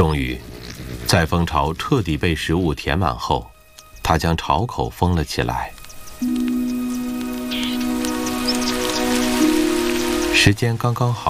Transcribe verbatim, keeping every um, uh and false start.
终于，在蜂巢彻底被食物填满后，它将巢口封了起来。时间刚刚好。